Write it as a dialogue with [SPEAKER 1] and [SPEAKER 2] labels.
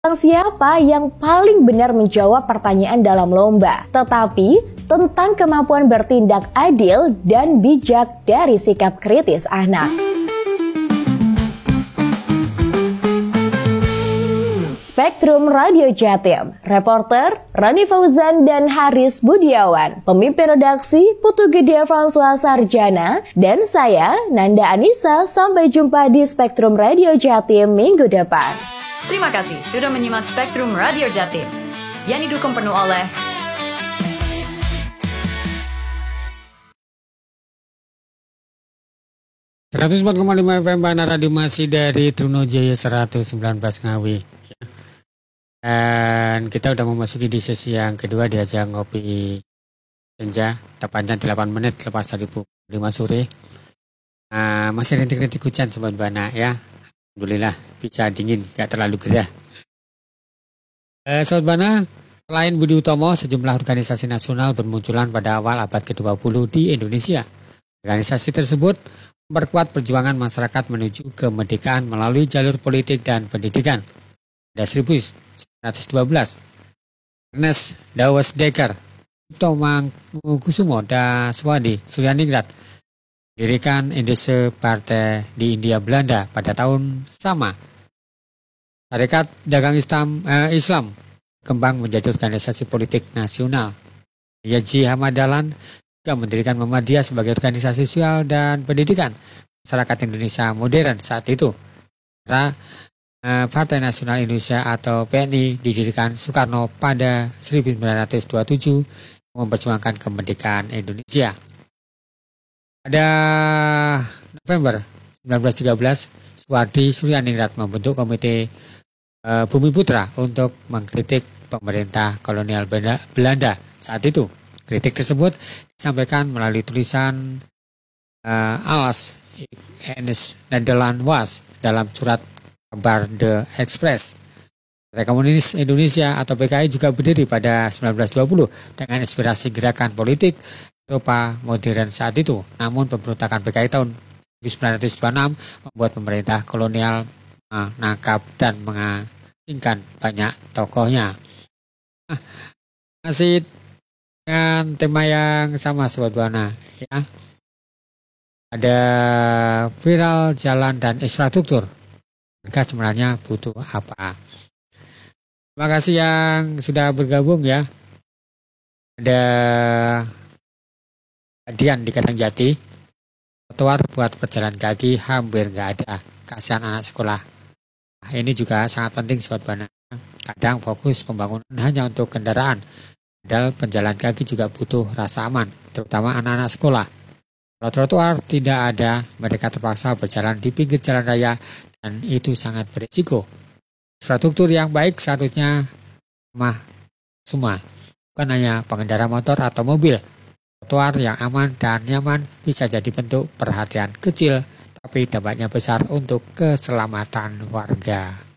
[SPEAKER 1] Siapa yang paling benar menjawab pertanyaan dalam lomba, tetapi tentang kemampuan bertindak adil dan bijak dari sikap kritis anak. Spektrum Radio Jatim, reporter Rani Fauzan dan Haris Budiawan, pemimpin redaksi Putu Gede François Sarjana, dan saya Nanda Anissa. Sampai jumpa di Spektrum Radio Jatim minggu depan.
[SPEAKER 2] Terima kasih sudah menyimak Spektrum Radio Jatim yang didukung penuh oleh
[SPEAKER 3] 104,5 FM Bana Radio masih dari Trunojaya 119 Ngawi. Dan kita udah memasuki di sesi yang kedua di ajang ngopi senja, tepatnya 8 menit lepas dari pukul 5 sore. Masih rintik-rintik hujan Sobat Bana ya. Alhamdulillah bisa dingin, gak terlalu gerah. Sobat Bana, selain Budi Utomo, sejumlah organisasi nasional bermunculan pada awal abad ke-20 di Indonesia. Organisasi tersebut memperkuat perjuangan masyarakat menuju kemerdekaan melalui jalur politik dan pendidikan. Pada 1912, Ernest Dawes Dekker, Cipto Mangunkusumo, dan Swadi Suryaningrat dirikan Indische Partai di India Belanda pada tahun sama. Sarekat Dagang Islam kembang menjadi organisasi politik nasional. Haji Ahmad Dahlan juga mendirikan Muhammadiyah sebagai organisasi sosial dan pendidikan masyarakat Indonesia modern saat itu. Partai Nasional Indonesia atau PNI didirikan Soekarno pada 1927 memperjuangkan kemerdekaan Indonesia. Pada November 1913, Suwardi Suryaningrat membentuk Komite Bumi Putra untuk mengkritik pemerintah kolonial Belanda saat itu. Kritik tersebut disampaikan melalui tulisan Als Enes Nederland Was dalam surat kabar The Express. Partai Komunis Indonesia atau PKI juga berdiri pada 1920 dengan inspirasi gerakan politik Eropa modern saat itu. Namun pemberontakan PKI tahun 1926 membuat pemerintah kolonial menangkap dan mengasingkan banyak tokohnya. Masih dengan tema yang sama Sobat Buana ya. Ada viral jalan dan infrastruktur. Mereka sebenarnya butuh apa? Terima kasih yang sudah bergabung ya. Ada Dian di Karangjati, trotoar buat pejalan kaki hampir nggak ada, kasihan anak sekolah. Nah, ini juga sangat penting Sobat Bana. Kadang fokus pembangunan hanya untuk kendaraan, padahal penjalan kaki juga butuh rasa aman, terutama anak-anak sekolah. Kalau trotoar tidak ada, mereka terpaksa berjalan di pinggir jalan raya dan itu sangat berisiko. Infrastruktur yang baik seharusnya ramah semua, bukan hanya pengendara motor atau mobil. Trotoar yang aman dan nyaman bisa jadi bentuk perhatian kecil, tapi dampaknya besar untuk keselamatan warga.